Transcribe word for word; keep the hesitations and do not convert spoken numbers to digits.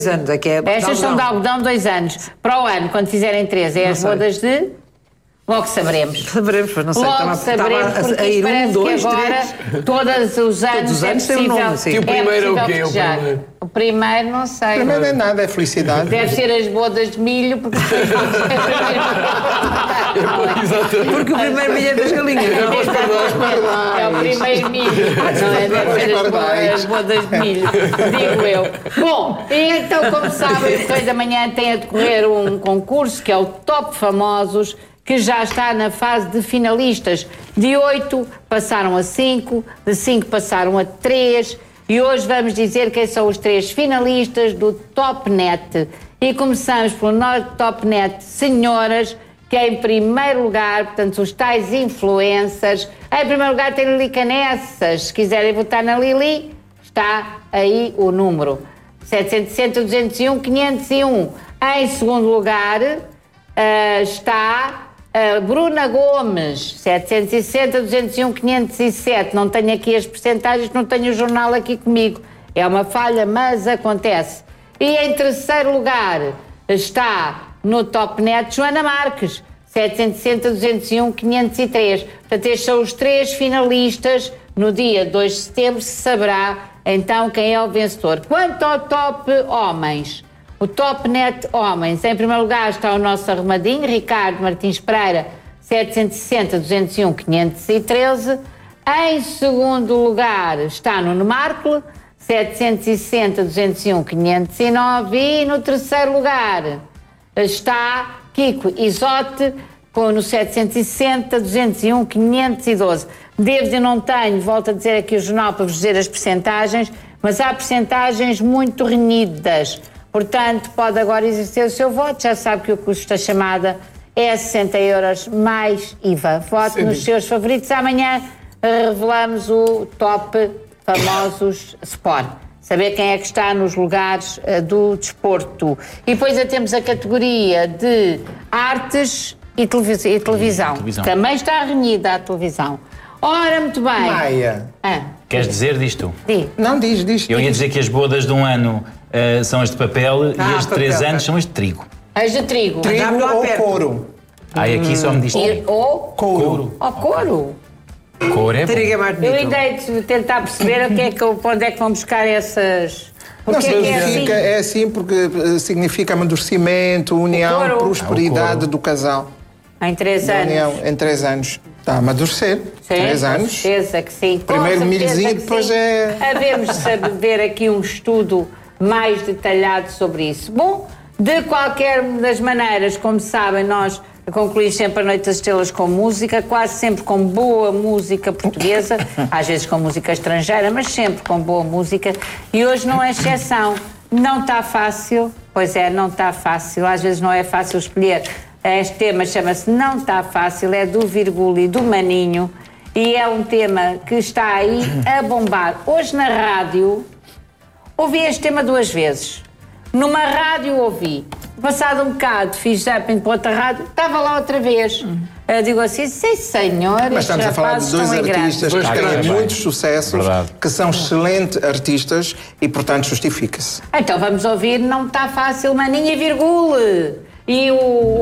anos, é que é Estas são de algodão, dois anos. Para o ano, quando fizerem três, é Não as sei. bodas de... Logo saberemos. Saberemos, mas não sei. Logo estava, saberemos, estava porque a ir isto um, parece dois, que agora, três. todos os anos, Todos os anos é tem um possível, nome, sim. E o primeiro é o possível quê? O festejar. primeiro? O primeiro, não sei. Primeiro não é nada, é felicidade. Deve ser as bodas de milho, porque... Exatamente. Porque o primeiro milho é das galinhas. Não? É o primeiro milho, não é? Deve ser as bodas, as bodas de milho, digo eu. Bom, e então, como sabem, o Correio da Manhã tem a decorrer um concurso que é o Top Famosos, que já está na fase de finalistas. De oito passaram a cinco, de cinco passaram a três, e hoje vamos dizer quem são os três finalistas do Top Net. E começamos pelo nosso Top Net Senhoras, que é em primeiro lugar, portanto, os tais influencers. Em primeiro lugar tem Lili Canessas. Se quiserem votar na Lili, está aí o número. setecentos e sessenta, duzentos e um, quinhentos e um. Em segundo lugar uh, está a Bruna Gomes. setecentos e sessenta, duzentos e um, quinhentos e sete. Não tenho aqui as percentagens, não tenho o jornal aqui comigo. É uma falha, mas acontece. E em terceiro lugar está no Top Net Joana Marques. setecentos e sessenta, duzentos e um, quinhentos e três. Portanto, estes são os três finalistas. No dia dois de setembro se saberá então quem é o vencedor. Quanto ao Top Homens, o Top Net Homens, em primeiro lugar está o nosso arrumadinho, Ricardo Martins Pereira, setecentos e sessenta, duzentos e um, quinhentos e treze. Em segundo lugar está Nuno Marco, setecentos e sessenta, duzentos e um, quinhentos e nove. E no terceiro lugar está Kiko Isote, com no setecentos e sessenta, duzentos e um, quinhentos e doze. Devo, eu não tenho, volto a dizer aqui o jornal para vos dizer as percentagens, mas há percentagens muito renhidas. Portanto, pode agora exercer o seu voto. Já sabe que o custo da chamada é sessenta euros mais I V A. Vote Sim. nos seus favoritos. Amanhã revelamos o Top Famosos Sport. Saber quem é que está nos lugares uh, do desporto. E depois já temos a categoria de artes e, televis e televisão. televisão. Também está renhida a televisão. Ora, muito bem. Maia. Ah, Queres dizer disto? diga. Não, diz, diz. Eu ia diz. dizer que as bodas de um ano uh, são as de papel Ah, e as de três papel, anos é. são as de trigo. As de trigo. Trigo Dá-me lá ou perto. couro? Ai, aqui só me diz E o Couro. ao couro. cor. É bom. Trigo é mais Eu bonito. ainda hei de tentar perceber o que é que, para onde é que vão buscar essas... Não Porque é que é significa, assim? é assim porque eh, significa amadurecimento, união, couro. prosperidade Ah, o couro. do casal. Em três Da anos. união em três anos. Está a amadurecer. Sim, Três com anos. certeza que sim. Com Primeiro certeza milhozinho, que depois sim. é- Havemos de saber aqui um estudo mais detalhado sobre isso. Bom, de qualquer das maneiras, como sabem, nós concluímos sempre a Noite das Estrelas com música, quase sempre com boa música portuguesa, às vezes com música estrangeira, mas sempre com boa música. E hoje não é exceção. Não está fácil, pois é, não está fácil. Às vezes não é fácil escolher. Este tema chama-se Não Está Fácil, é do Virgulho e do Maninho, e é um tema que está aí a bombar. Hoje na rádio, ouvi este tema duas vezes. Numa rádio ouvi, passado um bocado, fiz zapping para outra rádio, estava lá outra vez. Eu digo assim, sim senhor, Mas estamos a falar de dois artistas que Dois têm grandes. muitos sucessos, Verdade. que são excelentes artistas e, portanto, justifica-se. Então vamos ouvir Não Está Fácil, Maninho e Virgulho. E o